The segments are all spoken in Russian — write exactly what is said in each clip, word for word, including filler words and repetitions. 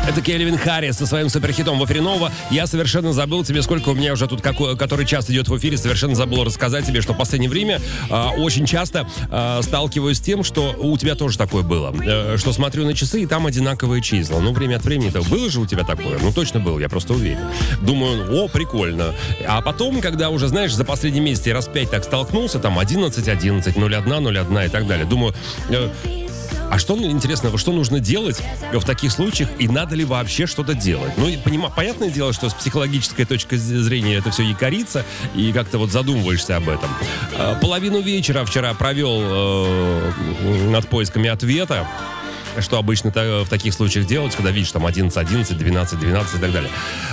Это Кельвин Харрис со своим суперхитом «Вафренова». Я совершенно забыл тебе, сколько у меня уже тут, какой, который час идет в эфире, совершенно забыл рассказать тебе, что в последнее время э, очень часто э, сталкиваюсь с тем, что у тебя тоже такое было. Э, что смотрю на часы, и там одинаковые числа. Ну, время от времени-то было же у тебя такое? Ну, точно было, я просто уверен. Думаю, о, прикольно. А потом, когда уже, знаешь, за последний месяц я раз пять так столкнулся, там одиннадцать, одиннадцать, ноль один, ноль один и так далее. Думаю... Э, А что, интересно, что нужно делать в таких случаях и надо ли вообще что-то делать? Ну, поним... понятное дело, что с психологической точки зрения это все якорится, и как-то вот задумываешься об этом. Половину вечера вчера провел э, над поисками ответа, что обычно в таких случаях делать, когда видишь там одиннадцать, одиннадцать, двенадцать, двенадцать и так далее.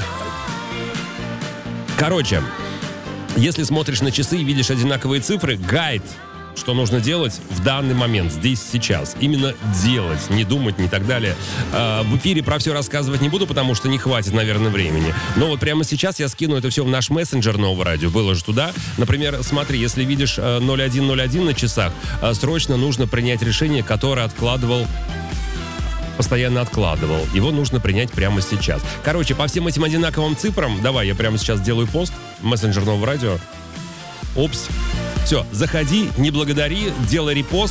Короче, если смотришь на часы и видишь одинаковые цифры, гайд, что нужно делать в данный момент, здесь, сейчас. Именно делать, не думать, не так далее. Э, в эфире про все рассказывать не буду, потому что не хватит, наверное, времени. Но вот прямо сейчас я скину это все в наш мессенджер Нового радио, выложу туда. Например, смотри, если видишь э, ноль один ноль один на часах, э, срочно нужно принять решение, которое откладывал постоянно откладывал. Его нужно принять прямо сейчас. Короче, по всем этим одинаковым цифрам, давай, я прямо сейчас сделаю пост, мессенджер Нового радио. Опс. Все, заходи, не благодари, делай репост.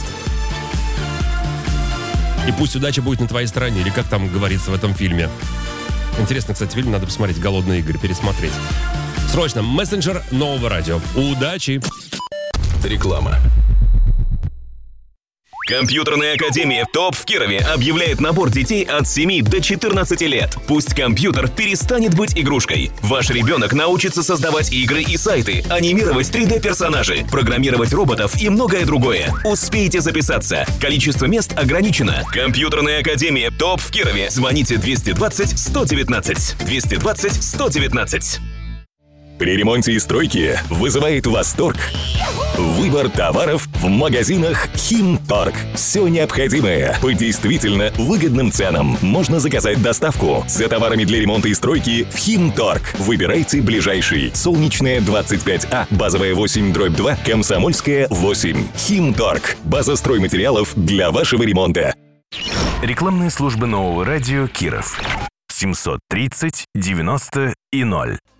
И пусть удача будет на твоей стороне, или как там говорится в этом фильме. Интересно, кстати, фильм надо посмотреть, «Голодные игры», пересмотреть. Срочно, мессенджер Нового радио. Удачи! Реклама. Компьютерная академия «Топ» в Кирове объявляет набор детей от семи до четырнадцати лет. Пусть компьютер перестанет быть игрушкой. Ваш ребенок научится создавать игры и сайты, анимировать три дэ-персонажи, программировать роботов и многое другое. Успейте записаться. Количество мест ограничено. Компьютерная академия «Топ» в Кирове. Звоните двести двадцать сто девятнадцать. двести двадцать сто девятнадцать. При ремонте и стройке вызывает восторг выбор товаров в магазинах «Химторг». Все необходимое по действительно выгодным ценам. Можно заказать доставку. За товарами для ремонта и стройки в «Химторг». Выбирайте ближайший. Солнечная, двадцать пять А, базовая восемь дробь два, Комсомольская, восемь. «Химторг». База стройматериалов для вашего ремонта. Рекламные службы Нового радио Киров. семьсот тридцать девяносто и ноль.